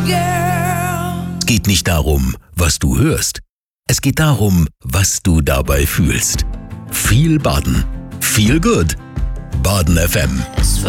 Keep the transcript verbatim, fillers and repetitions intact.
Es geht nicht darum, was du hörst. Es geht darum, was du dabei fühlst. Viel Baden. Feel good. Baden F M.